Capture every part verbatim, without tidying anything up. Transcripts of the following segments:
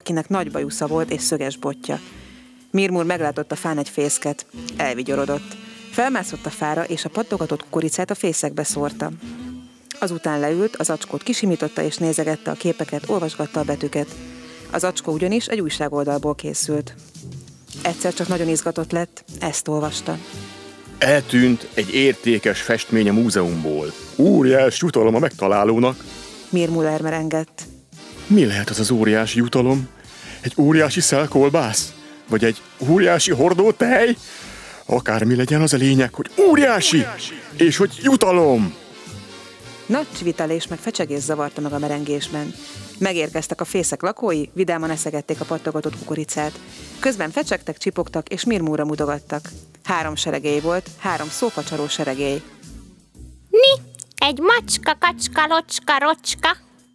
akinek nagy bajusza volt és szöges botja. Mirmur meglátott a fán egy fészket. Elvigyorodott. Felmászott a fára, és a pattogatott kukoricát a fészekbe szórta. Azután leült, az acskót kisimította és nézegette a képeket, olvasgatta a betűket. Az acskó ugyanis egy újságoldalból készült. Egyszer csak nagyon izgatott lett, ezt olvasta. Eltűnt egy értékes festmény a múzeumból. Óriás jutalom a megtalálónak. Mirmur elmerengett. Mi lehet az az óriási jutalom? Egy óriási szelkolbász? Vagy egy óriási hordó tej? Akármi legyen, az a lényeg, hogy óriási, óriási. És hogy jutalom! Nagy csivitelés meg fecsegés zavarta meg a merengésben. Megérkeztek a fészek lakói, vidáman eszegették a pattogatott kukoricát. Közben fecsegtek, csipogtak és Mirmurra mutogattak. Három seregély volt, három szófacsaró seregély. Mi? Egy macska, kacska, locska, rocska.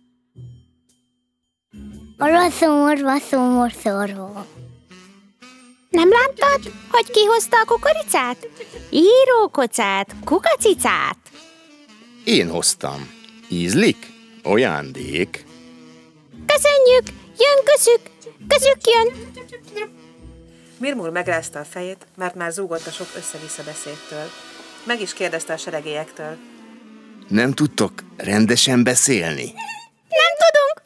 Orvaszomor, vaszomor, szorva. Nem láttad, hogy kihozta a kukoricát? Írókocát, kukacicát. Én hoztam. Ízlik? Ajándék. Köszönjük! Jön közük! Közük jön! Mirmur megrázta a fejét, mert már zúgott a sok össze-vissza beszédtől. Meg is kérdezte a seregélyektől. Nem tudtok rendesen beszélni? Nem tudunk!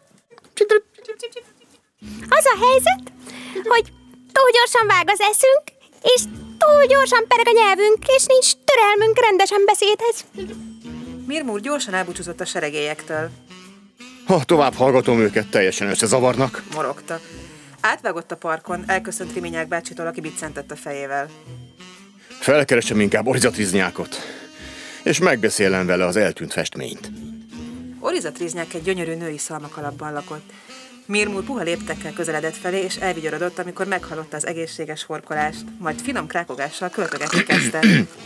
Az a helyzet, hogy túl gyorsan vág az eszünk, és túl gyorsan pereg a nyelvünk, és nincs türelmünk rendesen beszédhez. Mirmur gyorsan elbúcsúzott a seregélyektől. Ha tovább hallgatom őket, teljesen összezavarnak. Morogta. Átvágott a parkon, elköszönt Riminyák bácsitól, aki biccentett a fejével. Felkeresem inkább Oriza Triznyákot, és megbeszélem vele az eltűnt festményt. Oriza Triznyák egy gyönyörű női szalmakalapban lakott. Mirmur puha léptekkel közeledett felé, és elvigyorodott, amikor meghallotta az egészséges horkolást, majd finom krákogással költögetni kezdte.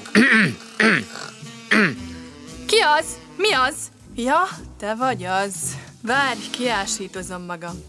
Ki az? Mi az? Ja, te vagy az. Várj, kiásítozom magam.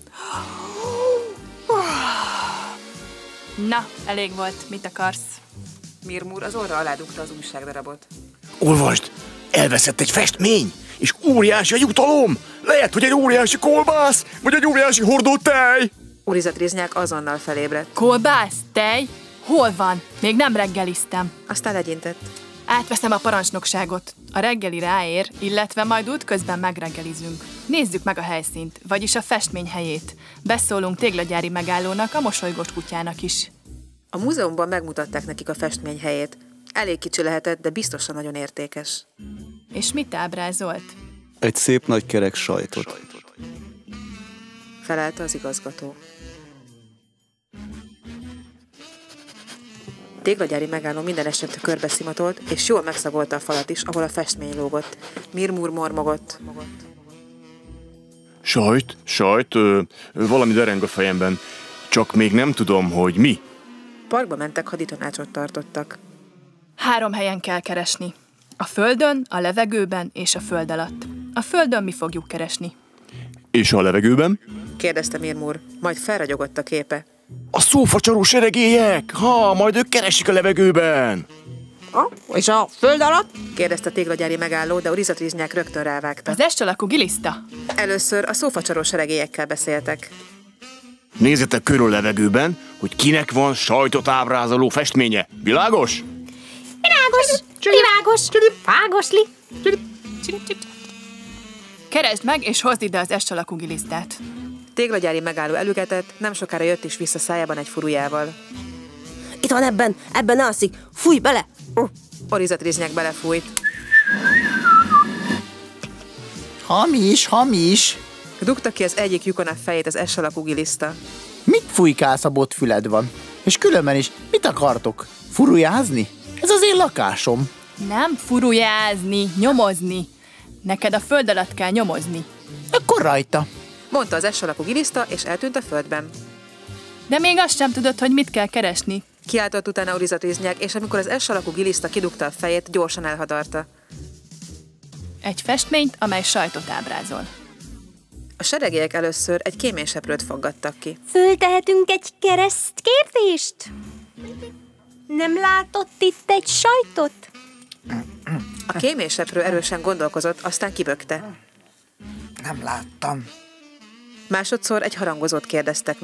Na, elég volt. Mit akarsz? Mirmur az orra alá dugta az újságdarabot. Olvasd! Elveszett egy festmény, és óriási a jutalom! Lehet, hogy egy óriási kolbász, vagy egy óriási hordó tej! Oriza Triznyák azonnal felébredt. Kolbász? Tej? Hol van? Még nem reggeliztem. Aztán legyintett. Átveszem a parancsnokságot. A reggeli ráér, illetve majd útközben megreggelizünk. Nézzük meg a helyszínt, vagyis a festmény helyét. Beszólunk téglagyári megállónak, a mosolygós kutyának is. A múzeumban megmutatták nekik a festmény helyét. Elég kicsi lehetett, de biztosan nagyon értékes. És mit ábrázolt? Egy szép nagy kerek sajtot. Felelte az igazgató. Téglagyári megálló minden esetre körbeszimatolt, és jól megszagolta a falat is, ahol a festmény lógott. Mirmur mormogott. Sajt, sajt, ö, valami dereng a fejemben. Csak még nem tudom, hogy mi. Parkba mentek, haditanácsot tartottak. Három helyen kell keresni. A földön, a levegőben és a föld alatt. A földön mi fogjuk keresni. És a levegőben? Kérdezte Mirmur, majd felragyogott a képe. A szófacsaró seregélyek! Ha, majd ők keresik a levegőben! Ha? És a föld alatt? Kérdezte a téglagyári megálló, de Oriza Triznyák rögtön rávágta. Az est alakú giliszta? Először a szófacsaró seregélyekkel beszéltek. Nézzetek körül a levegőben, hogy kinek van sajtot ábrázoló festménye. Világos? Virágos, világos, fágosli. Keresd meg, és hozd ide az est alakú gilisztát. Téglagyári megálló elügetett, nem sokára jött is vissza szájában egy furujával. Itt van ebben, ebben alszik. Fújj bele! Oriza Triznyák belefújt. Hamis, hamis. Dugta ki az egyik lyukon a fejét az S alakú giliszta. Mit fújkálsz, a botfüled van? És különben is, mit akartok? Furujázni? Ez az én lakásom. Nem furujázni, nyomozni. Neked a föld alatt kell nyomozni. Akkor rajta. Mondta az S alakú giliszta, és eltűnt a földben. De még azt sem tudod, hogy mit kell keresni. Kiáltott utána Oriza Triznyák, és amikor az S alakú giliszta kidugta a fejét, gyorsan elhadarta. Egy festményt, amely sajtot ábrázol. A seregélyek először egy kéményseprőt foggattak ki. Föltehetünk egy kereszt kérdést? Nem látott itt egy sajtot? A kéményseprő erősen gondolkozott, aztán kibökte. Nem láttam. Másodszor egy harangozót kérdeztek